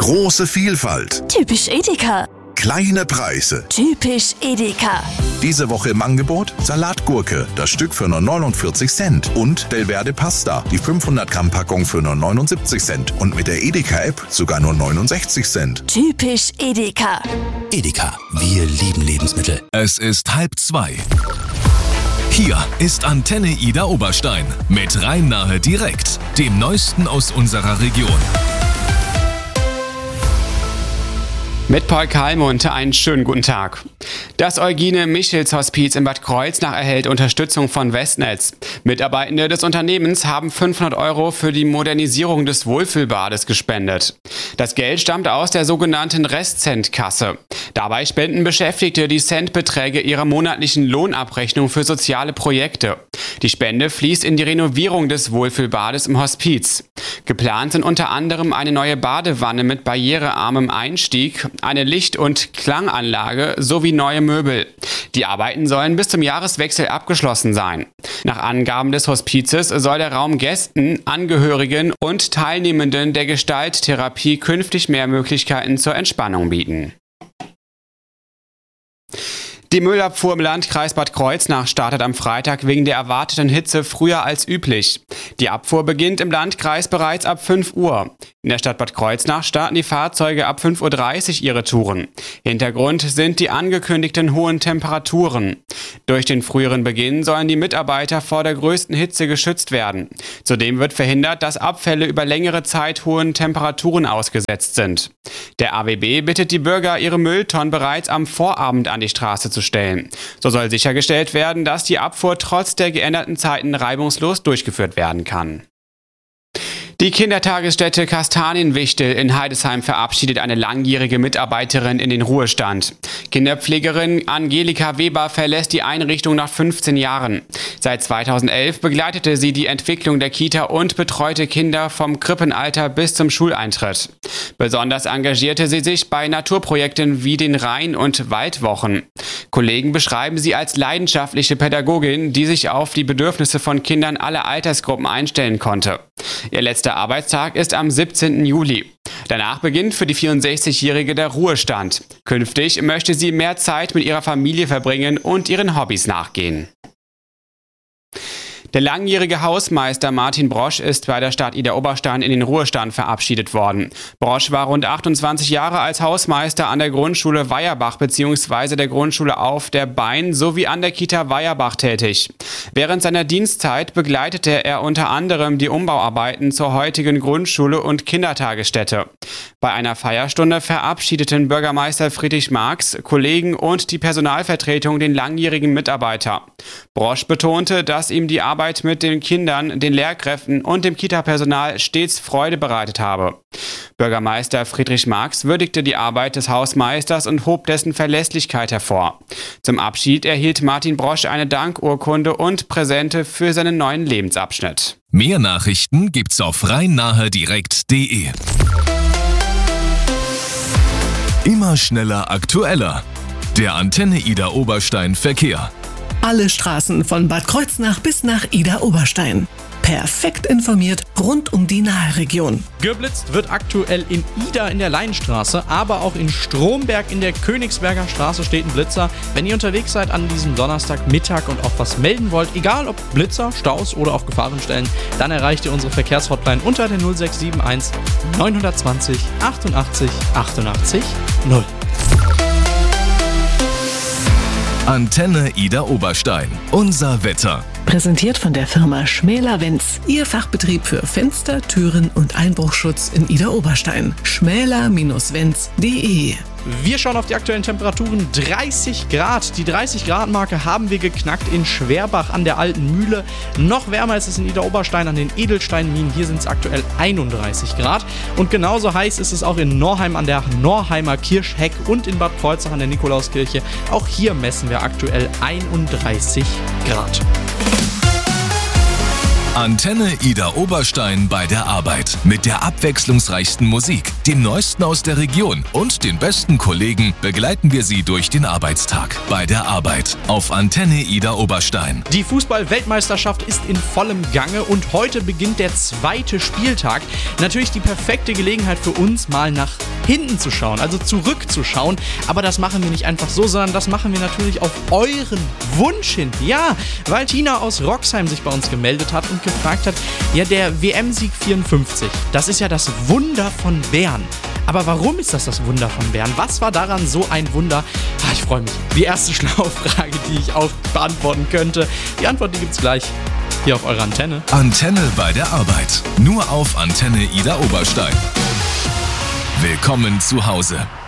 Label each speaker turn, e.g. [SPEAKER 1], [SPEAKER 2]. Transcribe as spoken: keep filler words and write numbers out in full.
[SPEAKER 1] Große Vielfalt.
[SPEAKER 2] Typisch Edeka.
[SPEAKER 1] Kleine Preise.
[SPEAKER 2] Typisch Edeka.
[SPEAKER 1] Diese Woche im Angebot Salatgurke, das Stück für nur neunundvierzig Cent. Und Delverde Pasta, die fünfhundert Gramm Packung für nur neunundsiebzig Cent. Und mit der Edeka-App sogar nur neunundsechzig Cent.
[SPEAKER 2] Typisch Edeka.
[SPEAKER 3] Edeka, wir lieben Lebensmittel.
[SPEAKER 4] Es ist halb zwei. Hier ist Antenne Ida Oberstein mit Rhein-Nahe direkt, dem Neuesten aus unserer Region.
[SPEAKER 5] Mit Paul Kalmund, einen schönen guten Tag. Das Eugine-Michels-Hospiz in Bad Kreuznach erhält Unterstützung von Westnetz. Mitarbeitende des Unternehmens haben fünfhundert Euro für die Modernisierung des Wohlfühlbades gespendet. Das Geld stammt aus der sogenannten Restcent-Kasse. Dabei spenden Beschäftigte die Centbeträge ihrer monatlichen Lohnabrechnung für soziale Projekte. Die Spende fließt in die Renovierung des Wohlfühlbades im Hospiz. Geplant sind unter anderem eine neue Badewanne mit barrierearmem Einstieg, eine Licht- und Klanganlage sowie neue Möbel. Die Arbeiten sollen bis zum Jahreswechsel abgeschlossen sein. Nach Angaben des Hospizes soll der Raum Gästen, Angehörigen und Teilnehmenden der Gestalttherapie künftig mehr Möglichkeiten zur Entspannung bieten. Die Müllabfuhr im Landkreis Bad Kreuznach startet am Freitag wegen der erwarteten Hitze früher als üblich. Die Abfuhr beginnt im Landkreis bereits ab fünf Uhr. In der Stadt Bad Kreuznach starten die Fahrzeuge ab fünf Uhr dreißig ihre Touren. Hintergrund sind die angekündigten hohen Temperaturen. Durch den früheren Beginn sollen die Mitarbeiter vor der größten Hitze geschützt werden. Zudem wird verhindert, dass Abfälle über längere Zeit hohen Temperaturen ausgesetzt sind. Der A W B bittet die Bürger, ihre Mülltonnen bereits am Vorabend an die Straße zu stellen. So soll sichergestellt werden, dass die Abfuhr trotz der geänderten Zeiten reibungslos durchgeführt werden kann. Die Kindertagesstätte Kastanienwichtel in Heidesheim verabschiedet eine langjährige Mitarbeiterin in den Ruhestand. Kinderpflegerin Angelika Weber verlässt die Einrichtung nach fünfzehn Jahren. Seit zweitausendelf begleitete sie die Entwicklung der Kita und betreute Kinder vom Krippenalter bis zum Schuleintritt. Besonders engagierte sie sich bei Naturprojekten wie den Rhein- und Waldwochen. Kollegen beschreiben sie als leidenschaftliche Pädagogin, die sich auf die Bedürfnisse von Kindern aller Altersgruppen einstellen konnte. Ihr letzter Arbeitstag ist am siebzehnten Juli. Danach beginnt für die vierundsechzigjährige der Ruhestand. Künftig möchte sie mehr Zeit mit ihrer Familie verbringen und ihren Hobbys nachgehen. Der langjährige Hausmeister Martin Brosch ist bei der Stadt Ida Oberstein in den Ruhestand verabschiedet worden. Brosch war rund achtundzwanzig Jahre als Hausmeister an der Grundschule Weierbach bzw. der Grundschule Auf der Bein sowie an der Kita Weierbach tätig. Während seiner Dienstzeit begleitete er unter anderem die Umbauarbeiten zur heutigen Grundschule und Kindertagesstätte. Bei einer Feierstunde verabschiedeten Bürgermeister Friedrich Marx, Kollegen und die Personalvertretung den langjährigen Mitarbeiter. Brosch betonte, dass ihm die Arbeit mit den Kindern, den Lehrkräften und dem Kita-Personal stets Freude bereitet habe. Bürgermeister Friedrich Marx würdigte die Arbeit des Hausmeisters und hob dessen Verlässlichkeit hervor. Zum Abschied erhielt Martin Brosch eine Dankurkunde und Präsente für seinen neuen Lebensabschnitt.
[SPEAKER 4] Mehr Nachrichten gibt's auf rhein-nahe direkt punkt de. Immer schneller, aktueller. Der Antenne Ida Oberstein Verkehr.
[SPEAKER 6] Alle Straßen von Bad Kreuznach bis nach Ida Oberstein. Perfekt informiert rund um die Naheregion.
[SPEAKER 7] Geblitzt wird aktuell in Ida in der Leinstraße, aber auch in Stromberg in der Königsberger Straße steht ein Blitzer. Wenn ihr unterwegs seid an diesem Donnerstagmittag und auch was melden wollt, egal ob Blitzer, Staus oder auch Gefahrenstellen, dann erreicht ihr unsere Verkehrshotline unter der null sechs sieben eins neun zwei null achtundachtzig achtundachtzig null.
[SPEAKER 4] Antenne Ida Oberstein. Unser Wetter.
[SPEAKER 6] Präsentiert von der Firma Schmäler-Wenz. Ihr Fachbetrieb für Fenster, Türen und Einbruchschutz in Ida Oberstein. schmäler Bindestrich wenz punkt de.
[SPEAKER 7] Wir schauen auf die aktuellen Temperaturen. dreißig Grad. Die dreißig Grad Marke haben wir geknackt in Schwerbach an der Alten Mühle. Noch wärmer ist es in Ida Oberstein an den Edelsteinminen. Hier sind es aktuell einunddreißig Grad. Und genauso heiß ist es auch in Norheim an der Norheimer Kirchheck und in Bad Kreuznach an der Nikolauskirche. Auch hier messen wir aktuell einunddreißig Grad.
[SPEAKER 4] Antenne Ida Oberstein bei der Arbeit. Mit der abwechslungsreichsten Musik, dem Neuesten aus der Region und den besten Kollegen begleiten wir Sie durch den Arbeitstag. Bei der Arbeit auf Antenne Ida Oberstein.
[SPEAKER 7] Die Fußball-Weltmeisterschaft ist in vollem Gange und heute beginnt der zweite Spieltag. Natürlich die perfekte Gelegenheit für uns, mal nach hinten zu schauen, also zurückzuschauen. Aber das machen wir nicht einfach so, sondern das machen wir natürlich auf euren Wunsch hin. Ja, weil Tina aus Roxheim sich bei uns gemeldet hat und gefragt hat, ja, der W M-Sieg vierundfünfzig, das ist ja das Wunder von Bern. Aber warum ist das das Wunder von Bern? Was war daran so ein Wunder? Ah, ich freue mich. Die erste schlaue Frage, die ich auch beantworten könnte. Die Antwort, die gibt's gleich hier auf eurer Antenne.
[SPEAKER 4] Antenne bei der Arbeit. Nur auf Antenne Ida Oberstein. Willkommen zu Hause.